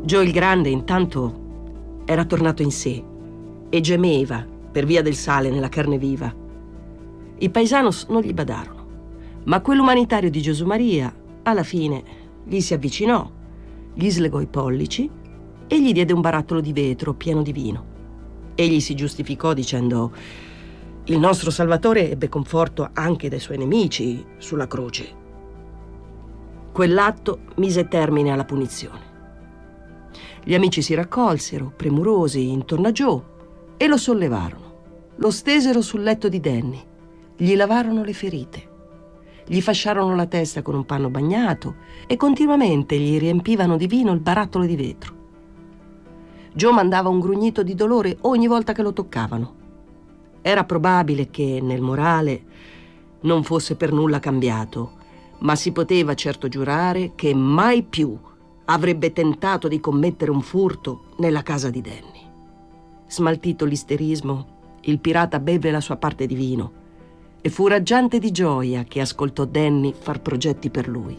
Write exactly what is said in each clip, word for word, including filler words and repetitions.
Joe il Grande, intanto, era tornato in sé e gemeva per via del sale nella carne viva. I paisanos non gli badarono, ma quell'umanitario di Gesù Maria, alla fine, gli si avvicinò, gli slegò i pollici e gli diede un barattolo di vetro pieno di vino. Egli si giustificò dicendo: «Il nostro Salvatore ebbe conforto anche dai suoi nemici sulla croce». Quell'atto mise termine alla punizione. Gli amici si raccolsero, premurosi, intorno a Joe e lo sollevarono. Lo stesero sul letto di Danny, gli lavarono le ferite, gli fasciarono la testa con un panno bagnato e continuamente gli riempivano di vino il barattolo di vetro. Joe mandava un grugnito di dolore ogni volta che lo toccavano. Era probabile che nel morale non fosse per nulla cambiato, ma si poteva certo giurare che mai più avrebbe tentato di commettere un furto nella casa di Danny. Smaltito l'isterismo, il pirata beve la sua parte di vino e fu raggiante di gioia che ascoltò Danny far progetti per lui.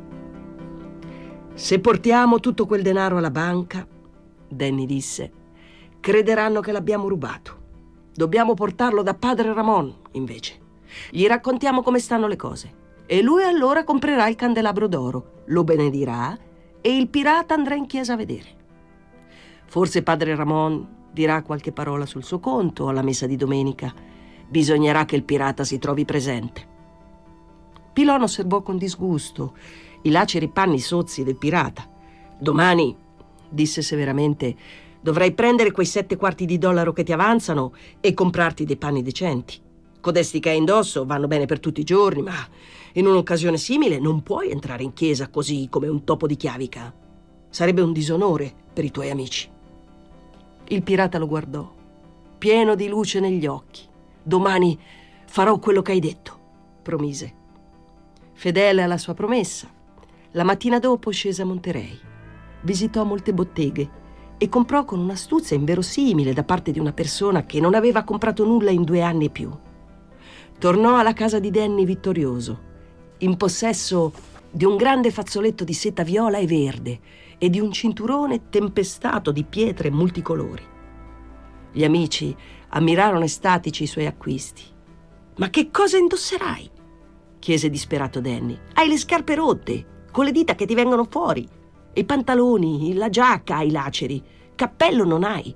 «Se portiamo tutto quel denaro alla banca», Danny disse, «crederanno che l'abbiamo rubato. Dobbiamo portarlo da padre Ramon, invece. Gli raccontiamo come stanno le cose e lui allora comprerà il candelabro d'oro, lo benedirà e il pirata andrà in chiesa a vedere. Forse padre Ramon dirà qualche parola sul suo conto alla messa di domenica. Bisognerà che il pirata si trovi presente». Pilon osservò con disgusto i laceri panni sozzi del pirata. «Domani», disse severamente, «dovrai prendere quei sette quarti di dollaro che ti avanzano e comprarti dei panni decenti. Codesti che hai indosso vanno bene per tutti i giorni, ma in un'occasione simile non puoi entrare in chiesa così come un topo di chiavica. Sarebbe un disonore per i tuoi amici». Il pirata lo guardò, pieno di luce negli occhi. «Domani farò quello che hai detto», promise. Fedele alla sua promessa, la mattina dopo scese a Monterey, visitò molte botteghe e comprò con un'astuzia inverosimile da parte di una persona che non aveva comprato nulla in due anni e più. Tornò alla casa di Danny vittorioso, in possesso di un grande fazzoletto di seta viola e verde e di un cinturone tempestato di pietre multicolori. Gli amici ammirarono estatici i suoi acquisti. «Ma che cosa indosserai?» chiese disperato Danny. «Hai le scarpe rotte, con le dita che ti vengono fuori, i pantaloni, la giacca hai laceri, cappello non hai».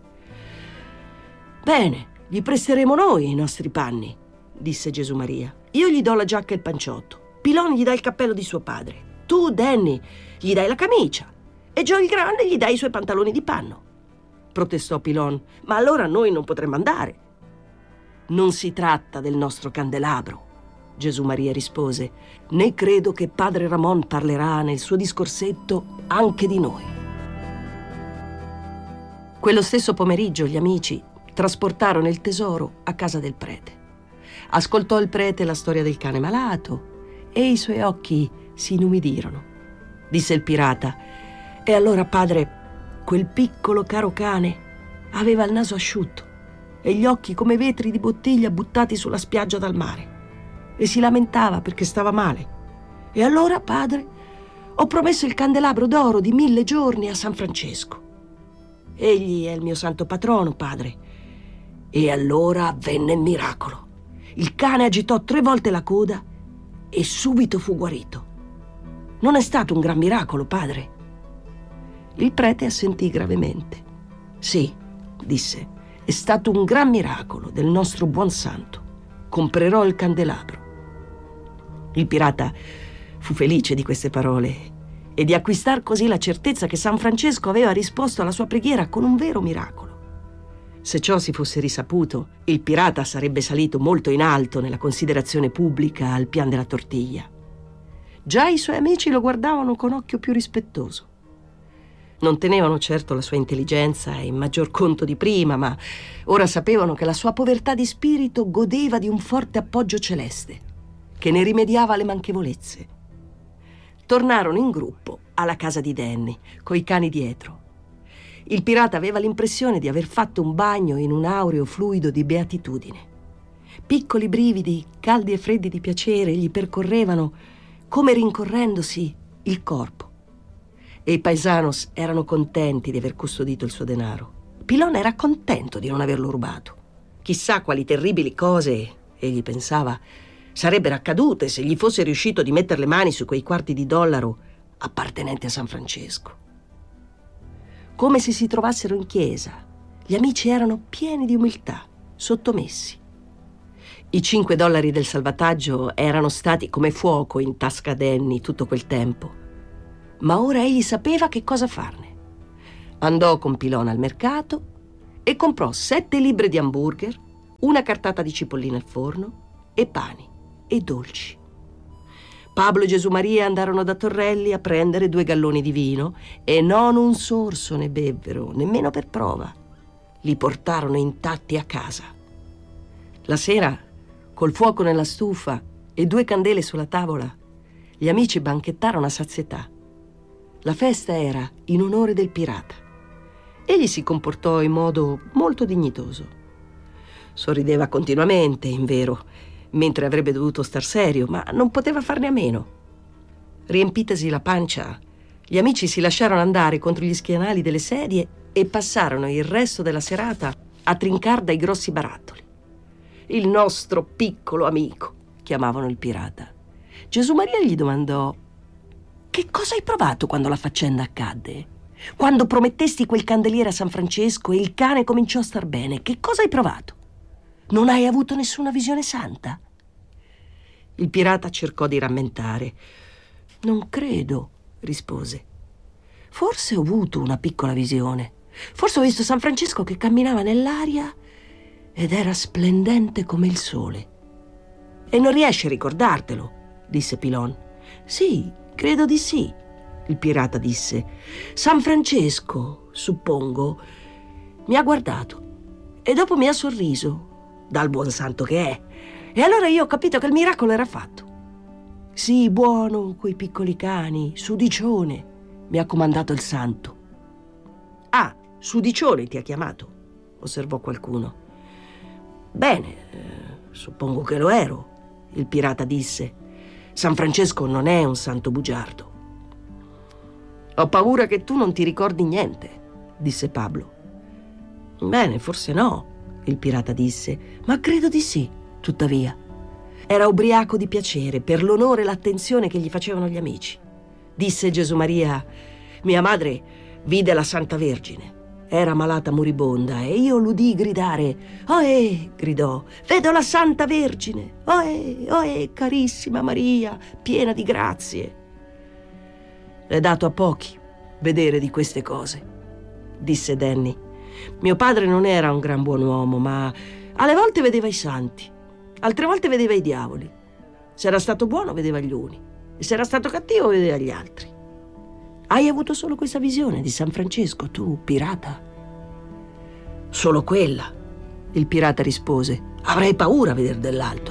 «Bene, gli presteremo noi i nostri panni», disse Gesù Maria. «Io gli do la giacca e il panciotto, Pilon gli dà il cappello di suo padre, tu, Danny, gli dai la camicia e Joe il Grande gli dai i suoi pantaloni di panno». Protestò Pilon. «Ma allora noi non potremmo andare». «Non si tratta del nostro candelabro», Gesù Maria rispose, «né credo che padre Ramon parlerà nel suo discorsetto anche di noi». Quello stesso pomeriggio gli amici trasportarono il tesoro a casa del prete. Ascoltò il prete la storia del cane malato e i suoi occhi si inumidirono. Disse il pirata: «E allora, padre, quel piccolo caro cane aveva il naso asciutto e gli occhi come vetri di bottiglia buttati sulla spiaggia dal mare e si lamentava perché stava male. E allora, padre, ho promesso il candelabro d'oro di mille giorni a San Francesco. Egli è il mio santo patrono, padre. E allora avvenne il miracolo. Il cane agitò tre volte la coda e subito fu guarito. Non è stato un gran miracolo, padre?» Il prete assentì gravemente. «Sì», disse, «è stato un gran miracolo del nostro buon santo. Comprerò il candelabro». Il pirata fu felice di queste parole e di acquistar così la certezza che San Francesco aveva risposto alla sua preghiera con un vero miracolo. Se ciò si fosse risaputo, il pirata sarebbe salito molto in alto nella considerazione pubblica al pian della tortiglia. Già i suoi amici lo guardavano con occhio più rispettoso. Non tenevano certo la sua intelligenza in maggior conto di prima, ma ora sapevano che la sua povertà di spirito godeva di un forte appoggio celeste, che ne rimediava le manchevolezze. Tornarono in gruppo alla casa di Danny, coi cani dietro. Il pirata aveva l'impressione di aver fatto un bagno in un aureo fluido di beatitudine. Piccoli brividi, caldi e freddi di piacere, gli percorrevano, come rincorrendosi, il corpo. e i paisanos erano contenti di aver custodito il suo denaro. Pilon era contento di non averlo rubato. Chissà quali terribili cose, egli pensava, sarebbero accadute se gli fosse riuscito di mettere le mani su quei quarti di dollaro appartenenti a San Francesco. Come se si trovassero in chiesa, gli amici erano pieni di umiltà, sottomessi. I cinque dollari del salvataggio erano stati come fuoco in tasca a Danny tutto quel tempo, ma ora egli sapeva che cosa farne. Andò con Pilon al mercato e comprò sette libbre di hamburger, una cartata di cipolline al forno e pani e dolci. Pablo e Gesù Maria andarono da Torrelli a prendere due galloni di vino e non un sorso ne bevvero, nemmeno per prova. Li portarono intatti a casa. La sera, col fuoco nella stufa e due candele sulla tavola, gli amici banchettarono a sazietà. La festa era in onore del pirata. Egli si comportò in modo molto dignitoso. Sorrideva continuamente, invero, mentre avrebbe dovuto star serio, ma non poteva farne a meno. Riempitasi la pancia, gli amici si lasciarono andare contro gli schienali delle sedie e passarono il resto della serata a trincar dai grossi barattoli. Il nostro piccolo amico, chiamavano il pirata. Gesù Maria gli domandò: «Che cosa hai provato quando la faccenda accadde? Quando promettesti quel candeliere a San Francesco e il cane cominciò a star bene, che cosa hai provato? Non hai avuto nessuna visione santa?» Il pirata cercò di rammentare. «Non credo», rispose. «Forse ho avuto una piccola visione. Forse ho visto San Francesco che camminava nell'aria ed era splendente come il sole». «E non riesci a ricordartelo?» disse Pilon. «Sì, credo di sì», il pirata disse. «San Francesco, suppongo, mi ha guardato e dopo mi ha sorriso, dal buon santo che è, e allora io ho capito che il miracolo era fatto. Sii buono con quei piccoli cani, sudicione, mi ha comandato il santo». «Ah, sudicione ti ha chiamato», osservò qualcuno. «Bene, eh, suppongo che lo ero», il pirata disse. «San Francesco non è un santo bugiardo». «Ho paura che tu non ti ricordi niente», disse Pablo. «Bene, forse no», il pirata disse, «ma credo di sì, tuttavia». Era ubriaco di piacere per l'onore e l'attenzione che gli facevano gli amici. Disse Gesù Maria: «Mia madre vide la Santa Vergine. Era malata moribonda e io l'udii gridare. Ohè!» gridò, «vedo la Santa Vergine! Ohè, ohè, carissima Maria, piena di grazie!» «È dato a pochi vedere di queste cose», disse Danny. «Mio padre non era un gran buon uomo, ma alle volte vedeva i santi, altre volte vedeva i diavoli. Se era stato buono vedeva gli uni, e se era stato cattivo vedeva gli altri. Hai avuto solo questa visione di San Francesco, tu, pirata?» «Solo quella», il pirata rispose. «Avrei paura a vedere dell'altro».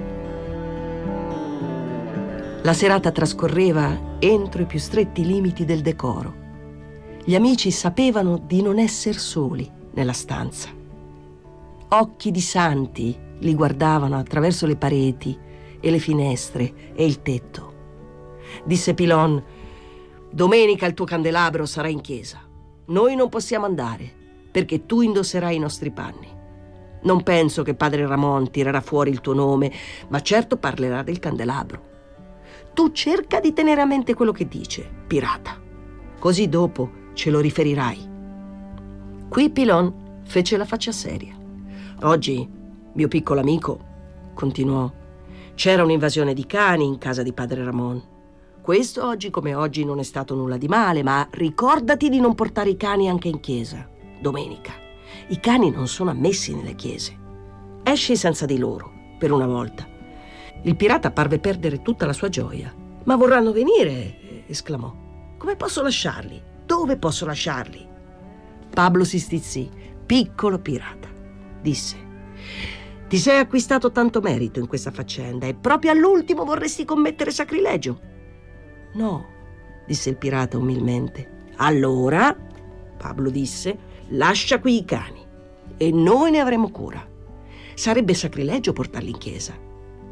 La serata trascorreva entro i più stretti limiti del decoro. Gli amici sapevano di non esser soli nella stanza. Occhi di santi li guardavano attraverso le pareti e le finestre e il tetto. Disse Pilon: «Domenica il tuo candelabro sarà in chiesa. Noi non possiamo andare perché tu indosserai i nostri panni. Non penso che padre Ramon tirerà fuori il tuo nome, ma certo parlerà del candelabro. Tu cerca di tenere a mente quello che dice, pirata. Così dopo ce lo riferirai». Qui Pilon fece la faccia seria. «Oggi, mio piccolo amico», continuò, «c'era un'invasione di cani in casa di padre Ramon. Questo oggi come oggi non è stato nulla di male, ma ricordati di non portare i cani anche in chiesa, domenica. I cani non sono ammessi nelle chiese. Esci senza di loro, per una volta». Il pirata parve perdere tutta la sua gioia. «Ma vorranno venire», esclamò. «Come posso lasciarli? Dove posso lasciarli?» Pablo si stizzì. «Piccolo pirata», disse, «ti sei acquistato tanto merito in questa faccenda e proprio all'ultimo vorresti commettere sacrilegio». «No», disse il pirata umilmente. «Allora», Pablo disse, «lascia qui i cani e noi ne avremo cura. Sarebbe sacrilegio portarli in chiesa».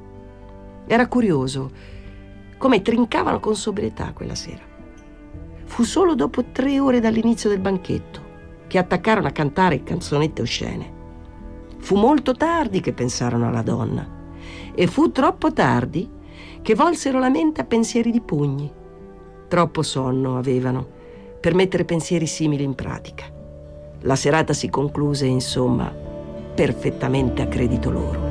Era curioso come trincavano con sobrietà quella sera. fu solo dopo tre ore dall'inizio del banchetto che attaccarono a cantare canzonette oscene. Fu molto tardi che pensarono alla donna e fu troppo tardi che volsero la mente a pensieri di pugni. Troppo sonno avevano per mettere pensieri simili in pratica. La serata si concluse, insomma, perfettamente a credito loro.